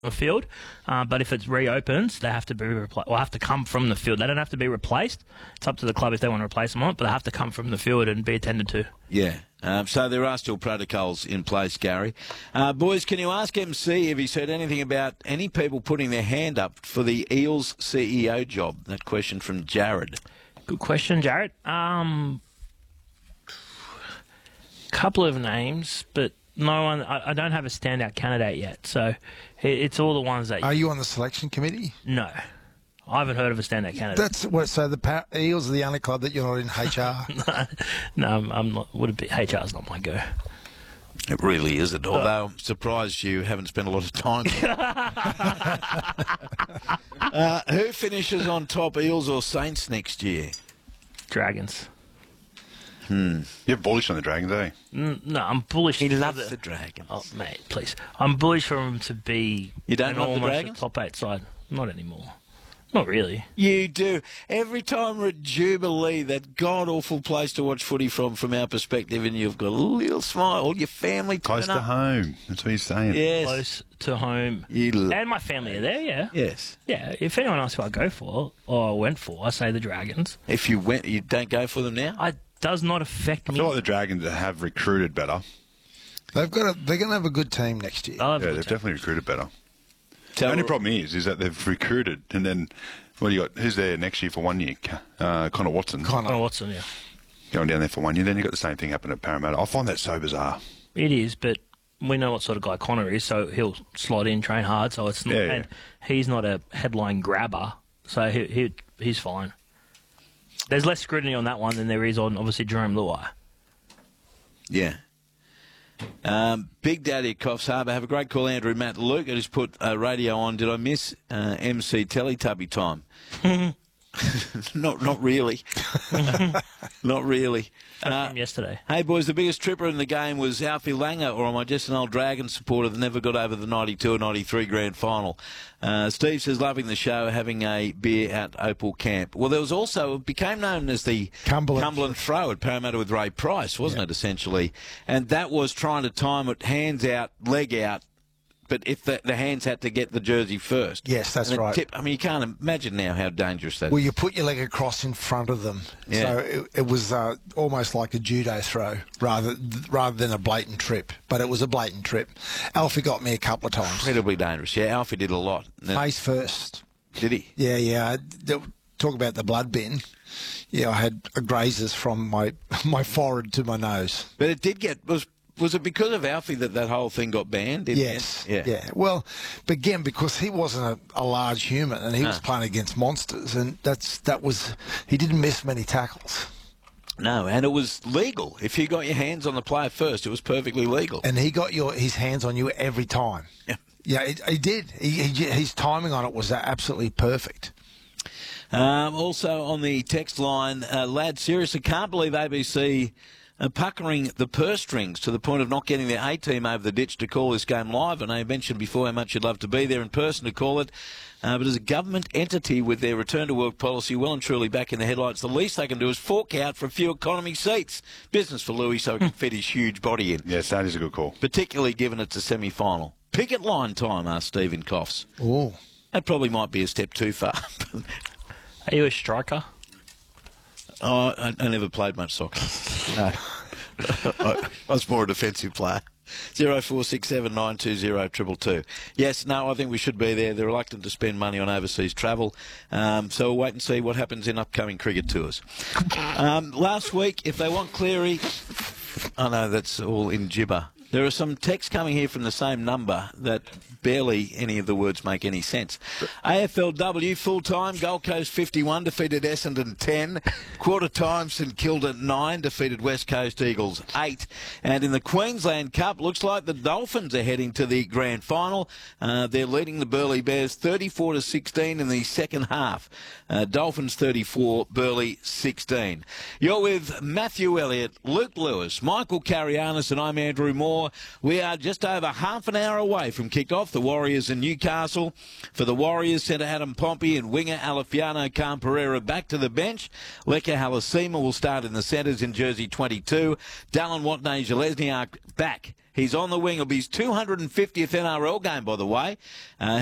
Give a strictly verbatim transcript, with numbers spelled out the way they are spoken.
the field, uh, but if it reopens, they have to be repla- well, have to come from the field. They don't have to be replaced. It's up to the club if they want to replace them or not, but they have to come from the field and be attended to. Yeah, um, so there are still protocols in place, Gary. Uh, boys, can you ask M C if he's heard anything about any people putting their hand up for the Eels C E O job? That question from Jared. Good question, Jared. Um, couple of names, but no one. I, I don't have a standout candidate yet, so it, it's all the ones that. Are you on the selection committee? No, I haven't heard of a standout candidate. That's what. So the pa- Eels are the only club that you're not in H R. no, I'm, I'm not. Would it be H R's not my go? It really isn't. Although I'm surprised you haven't spent a lot of time. uh, who finishes on top, Eels or Saints next year? Dragons. Hmm. You're bullish on the Dragons, eh? Mm, no, I'm bullish. He for loves the Dragons. Oh, mate, please. I'm bullish for him to be. You don't an love the almost Dragons? a top eight side. Not anymore. Not really. You do. Every time we're at Jubilee, that god-awful place to watch footy from, from our perspective, and you've got a little smile. All your family turn Close to up. home. That's what he's saying. Yes. Close to home. You lo- And my family are there, yeah. yes. Yeah, if anyone asks who I go for, or I went for, I say the Dragons. If you went, you don't go for them now? It does not affect I me. feel like the Dragons have recruited better. They've got. A, they're going to have a good team next year. I'll have a Yeah, good they've time. definitely recruited better. Tell the only her- problem is, is that they've recruited, and then what do you got? Who's there next year for one year? Uh, Connor Watson. Connor. Connor Watson, yeah. Going down there for one year. Then you got the same thing happen at Parramatta. I find that so bizarre. It is, but we know what sort of guy Connor is, so he'll slot in, train hard, so it's not, Yeah, yeah. and he's not a headline grabber, so he, he he's fine. There's less scrutiny on that one than there is on, obviously, Jerome Luai. Yeah. Um, Big Daddy at Coffs Harbour. Have a great call, Andrew. Matt Luke. I just put uh, radio on. Did I miss uh, M C Teletubby time? not, not really. Not really. Uh, From yesterday. Hey, boys, the biggest tripper in the game was Alfie Langer, or am I just an old Dragon supporter that never got over the ninety-two or ninety-three grand final? Uh, Steve says, loving the show, having a beer at Opal Camp. Well, there was also, it became known as the Cumberland. Cumberland Throw at Parramatta with Ray Price, wasn't Yeah. it, essentially? And that was trying to time it hands out, leg out, but if the, the hands had to get the jersey first. Yes, that's And it right. Tip, I mean, you can't imagine now how dangerous that Well, is. you put your leg across in front of them, Yeah. so it, it was uh, almost like a judo throw rather rather than a blatant trip. But it was a blatant trip. Alfie got me a couple of times. Incredibly dangerous. Yeah, Alfie did a lot. Face first. Did he? Yeah, yeah. I- th- Talk about the blood bin. Yeah, I had grazes from my my forehead to my nose. But it did get... was. Was it because of Alfie that that whole thing got banned? Didn't Yes. it? Yeah. Well, but again, because he wasn't a, a large human and he was No. playing against monsters, and that's that was he didn't miss many tackles, No, and it was legal. If you got your hands on the player first, it was perfectly legal. and he got your his hands on you every time. Yeah. Yeah, he, he did. He, he, his timing on it was absolutely perfect. Um, also on the text line, uh, lad, seriously, can't believe A B C are puckering the purse strings to the point of not getting their A-team over the ditch to call this game live. And I mentioned before how much you'd love to be there in person to call it. Uh, but as a government entity with their return-to-work policy well and truly back in the headlights, the least they can do is fork out for a few economy seats. Business for Louis so he can fit his huge body in, Yes, that is a good call. particularly given it's a semi-final. Picket line time, asked Stephen Coughs. Oh, That probably might be a step too far. Are you a striker? Oh, I, I never played much soccer. No. I, I was more a defensive player. Zero four six seven nine two zero triple two. Yes, no, I think we should be there. They're reluctant to spend money on overseas travel, um, so we'll wait and see what happens in upcoming cricket tours. Um, last week, if they want Cleary, I know that's all in gibber. There are some texts coming here from the same number that barely any of the words make any sense. A F L W full-time, Gold Coast fifty-one, defeated Essendon ten. Quarter-time, St Kilda nine, defeated West Coast Eagles eight. And in the Queensland Cup, looks like the Dolphins are heading to the grand final. Uh, they're leading the Burleigh Bears thirty-four to sixteen in the second half. Uh, Dolphins thirty-four, Burleigh sixteen. You're with Matthew Elliott, Luke Lewis, Michael Carianis, and I'm Andrew Moore. more. We are just over half an hour away from kick-off. The Warriors in Newcastle. For the Warriors, centre Adam Pompey and winger Alefiano Khan Pereira back to the bench. Leka Halasima will start in the centres in jersey twenty-two. Dallin Watney-Zalesniak back. He's on the wing. It'll be his two hundred fiftieth N R L game, by the way. Uh,